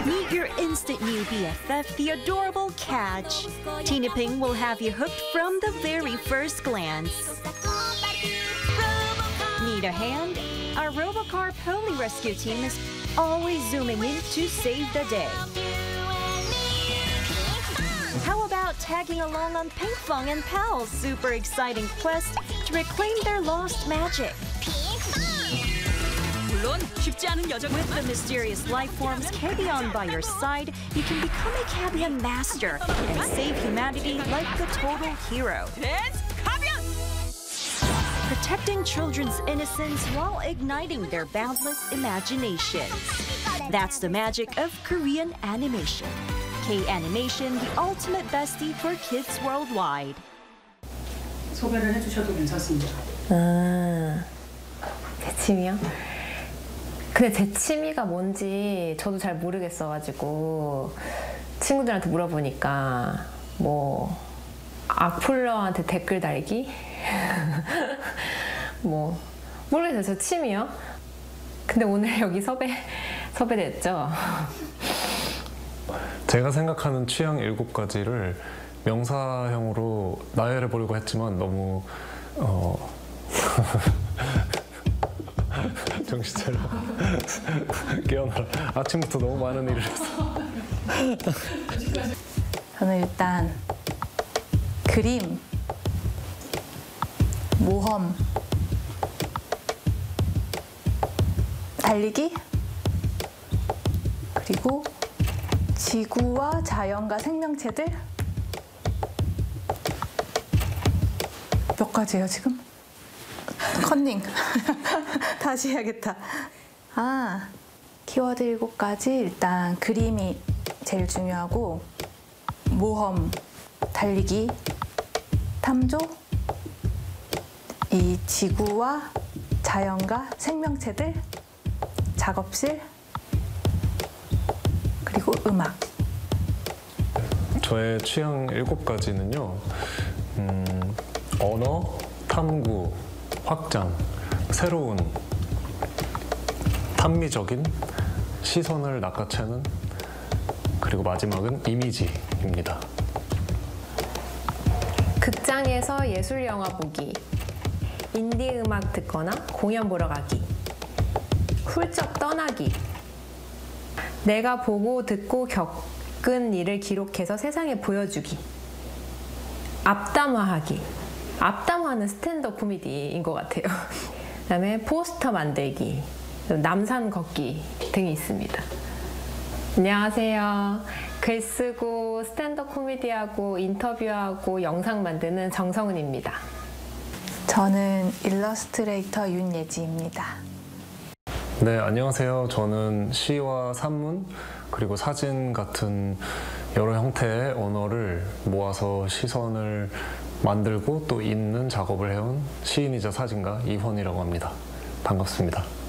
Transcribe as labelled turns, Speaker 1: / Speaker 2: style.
Speaker 1: Meet your instant new BFF, the adorable Catch. Tina Ping will have you hooked from the very first glance. Need a hand? Our Robocar Pony Rescue team is always zooming in to save the day. How about tagging along on Pinkfong and Pal's super exciting quest to reclaim their lost magic? With the mysterious life forms Cabion by your side, you can become a Cabion master and save humanity like the total hero. Protecting children's innocence while igniting their boundless imaginations. That's the magic of Korean animation. K-Animation, the ultimate bestie for kids worldwide.
Speaker 2: 소개를 해주셔도 괜찮습니다.
Speaker 3: 제 취미요? 근데 제 취미가 뭔지 저도 잘 모르겠어가지고 친구들한테 물어보니까 뭐 악플러한테 댓글 달기? 뭐 모르겠어요. 저 취미요? 근데 오늘 여기 섭외됐죠?
Speaker 4: 제가 생각하는 취향 7가지를 명사형으로 나열해 보려고 했지만 너무 정신 차려. 깨어나라. 아침부터 너무 많은 일을 했어.
Speaker 5: 저는 일단 그림, 모험, 달리기, 그리고 지구와 자연과 생명체들. 몇 가지예요 지금? 컨닝. 다시 해야겠다. 키워드 7가지. 일단 그림이 제일 중요하고, 모험, 달리기, 탐조, 이 지구와 자연과 생명체들, 작업실, 그리고 음악.
Speaker 4: 저의 취향 7가지는요. 언어, 탐구, 확장, 새로운, 탄미적인, 시선을 낚아채는, 그리고 마지막은 이미지입니다.
Speaker 3: 극장에서 예술 영화 보기, 인디 음악 듣거나 공연 보러 가기, 훌쩍 떠나기, 내가 보고 듣고 겪은 일을 기록해서 세상에 보여주기, 앞담화하기. 앞담화는 스탠드업 코미디인 것 같아요. 그다음에 포스터 만들기, 남산 걷기 등이 있습니다. 안녕하세요. 글 쓰고 스탠드업 코미디하고 인터뷰하고 영상 만드는 정성은입니다.
Speaker 5: 저는 일러스트레이터 윤예지입니다.
Speaker 4: 네, 안녕하세요. 저는 시와 산문, 그리고 사진 같은 여러 형태의 언어를 모아서 시선을 만들고 또 읽는 작업을 해온 시인이자 사진가 이헌이라고 합니다. 반갑습니다.